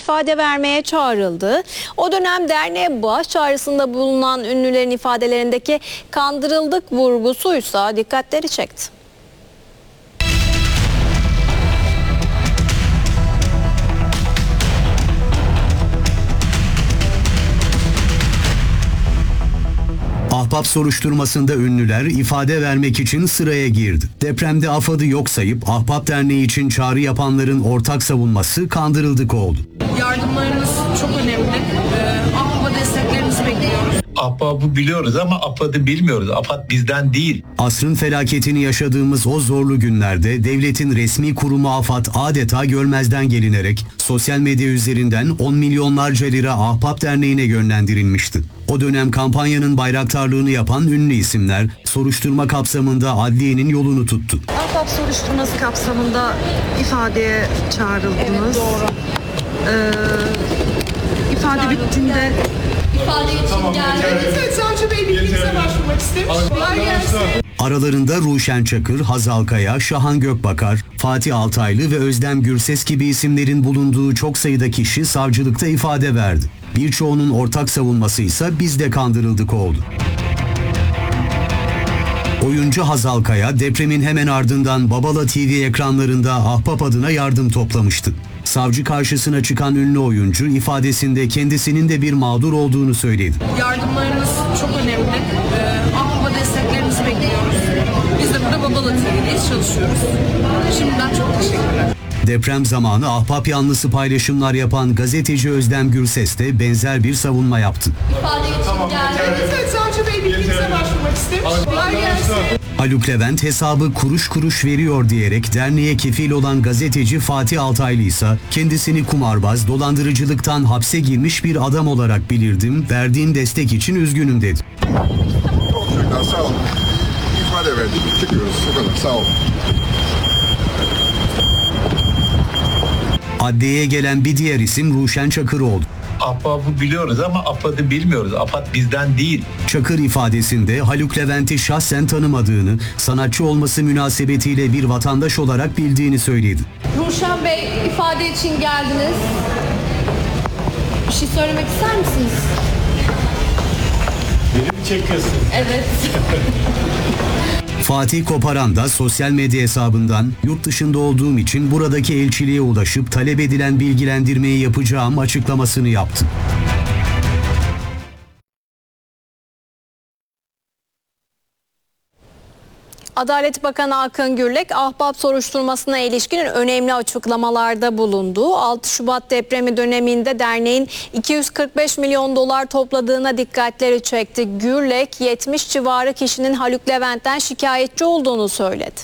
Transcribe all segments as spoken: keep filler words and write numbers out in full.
ifade vermeye çağrıldı. O dönem derneğe bağış çağrısında bulunan ünlülerin ifadelerindeki kandırıldık vurgusuysa dikkatleri çekti. Ahbap soruşturmasında ünlüler ifade vermek için sıraya girdi. Depremde AFAD'ı yok sayıp Ahbap Derneği için çağrı yapanların ortak savunması kandırıldık oldu. Yardımlarınız çok önemli. Ee, Ahbap'a desteklerinizi bekliyoruz. Ahbap'ı biliyoruz ama AFAD'ı bilmiyoruz. AFAD bizden değil. Asrın felaketini yaşadığımız o zorlu günlerde devletin resmi kurumu AFAD adeta görmezden gelinerek sosyal medya üzerinden on milyonlarca lira Ahbap Derneği'ne yönlendirilmişti. O dönem kampanyanın bayraktarlığını yapan ünlü isimler soruşturma kapsamında adliyenin yolunu tuttu. Ahbap soruşturması kapsamında ifadeye çağrıldınız. Evet, doğru. Ee, ifade bittiğinde ifade için geldi. Evet, Savcı Bey bilginize başvurmak istemiş. Kolay gelsin. Aralarında Ruşen Çakır, Hazal Kaya, Şahan Gökbakar, Fatih Altaylı ve Özlem Gürses gibi isimlerin bulunduğu çok sayıda kişi savcılıkta ifade verdi. Birçoğunun ortak savunması ise biz de kandırıldık oldu. Oyuncu Hazal Kaya depremin hemen ardından Babala T V ekranlarında Ahbap adına yardım toplamıştı. Savcı karşısına çıkan ünlü oyuncu ifadesinde kendisinin de bir mağdur olduğunu söyledi. Yardımlarınız çok önemli. Ee, Ahbap'a desteklerinizi bekliyoruz. Biz de burada Babala T V'deyiz, çalışıyoruz. Şimdiden çok teşekkürler. Deprem zamanı Ahbap yanlısı paylaşımlar yapan gazeteci Özlem Gürses de benzer bir savunma yaptı. İfade için geldi. Evet, Savcı Bey bilginize başvurmak istemiş. Kolay gelsin. Haluk Levent hesabı kuruş kuruş veriyor diyerek derneğe kefil olan gazeteci Fatih Altaylı ise kendisini kumarbaz, dolandırıcılıktan hapse girmiş bir adam olarak bilirdim, verdiğim destek için üzgünüm dedi. Çocuklar sağ olun. İfade verdik, çıkıyoruz. O kadar, sağ olun. Adliyeye gelen bir diğer isim Ruşen Çakır oldu. Ahbap'ı biliyoruz ama AFAD'ı bilmiyoruz. AFAD bizden değil. Çakır ifadesinde Haluk Levent'i şahsen tanımadığını, sanatçı olması münasebetiyle bir vatandaş olarak bildiğini söyledi. Ruşen Bey, ifade için geldiniz. Bir şey söylemek ister misiniz? Beni mi çekiyorsun? Evet. Fatih Koparan da sosyal medya hesabından yurt dışında olduğum için buradaki elçiliğe ulaşıp talep edilen bilgilendirmeyi yapacağım açıklamasını yaptı. Adalet Bakanı Akın Gürlek, Ahbap soruşturmasına ilişkin önemli açıklamalarda bulundu. altı Şubat depremi döneminde derneğin iki yüz kırk beş milyon dolar topladığına dikkatleri çekti. Gürlek, yetmiş civarı kişinin Haluk Levent'ten şikayetçi olduğunu söyledi.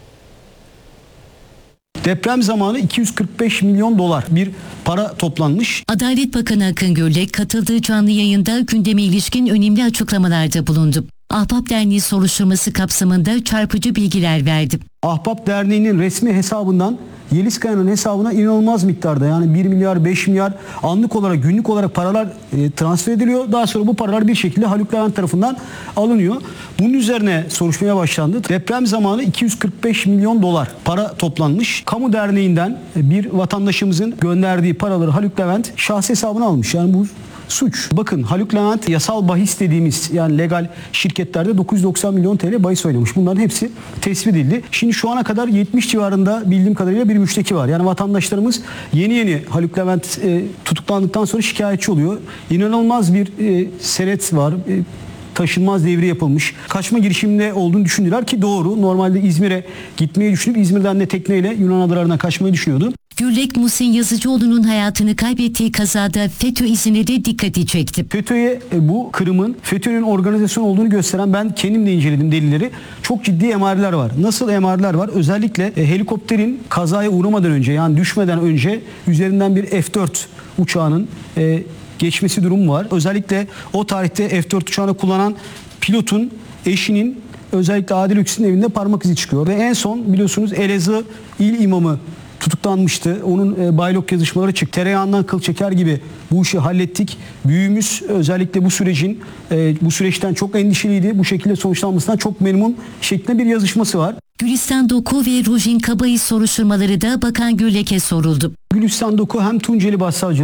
Deprem zamanı iki yüz kırk beş milyon dolar bir para toplanmış. Adalet Bakanı Akın Gürlek katıldığı canlı yayında gündeme ilişkin önemli açıklamalarda bulundu. Ahbap Derneği soruşturması kapsamında çarpıcı bilgiler verdi. Ahbap Derneği'nin resmi hesabından Yeliz Kaya'nın hesabına inanılmaz miktarda, yani bir milyar beş milyar anlık olarak, günlük olarak paralar e, transfer ediliyor. Daha sonra bu paralar bir şekilde Haluk Levent tarafından alınıyor. Bunun üzerine soruşturmaya başlandı. Deprem zamanı iki yüz kırk beş milyon dolar para toplanmış. Kamu derneğinden bir vatandaşımızın gönderdiği paraları Haluk Levent şahsi hesabına almış. Yani bu suç. Bakın, Haluk Levent yasal bahis dediğimiz, yani legal şirketlerde dokuz yüz doksan milyon T L bahis oynamış. Bunların hepsi tespit edildi. Şimdi şu ana kadar yetmiş civarında bildiğim kadarıyla bir müşteki var. Yani vatandaşlarımız yeni yeni Haluk Levent e, tutuklandıktan sonra şikayetçi oluyor. İnanılmaz bir e, senet var. E, taşınmaz devri yapılmış. Kaçma girişiminde olduğunu düşündüler ki doğru. Normalde İzmir'e gitmeyi düşünüp İzmir'den de tekneyle Yunan adalarına kaçmayı düşünüyordu. Gürlek, Muhsin Yazıcıoğlu'nun hayatını kaybettiği kazada FETÖ izine de dikkati çekti. FETÖ'ye bu Kırım'ın FETÖ'nün organizasyon olduğunu gösteren, ben kendim de inceledim delilleri, çok ciddi emareler var. Nasıl emareler var? Özellikle e, helikopterin kazaya uğramadan önce, yani düşmeden önce üzerinden bir F dört uçağının e, geçmesi durumu var. Özellikle o tarihte F dört uçağını kullanan pilotun eşinin, özellikle Adil Öksüz'ün evinde parmak izi çıkıyor. Ve en son biliyorsunuz Elazığ İl İmamı tutuklanmıştı. Onun e, baylok yazışmaları çıktı. Tereyağından kıl çeker gibi bu işi hallettik. Büyüğümüz özellikle bu sürecin e, bu süreçten çok endişeliydi. Bu şekilde sonuçlanmasından çok memnun şeklinde bir yazışması var. Gülistan Doku ve Rojin Kabayı soruşturmaları da Bakan Gürlek'e soruldu. Gülistan Doku hem Tunceli Başsavcılığı